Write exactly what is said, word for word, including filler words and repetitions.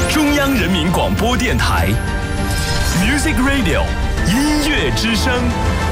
中央人民广播电台 Music Radio 音乐之声。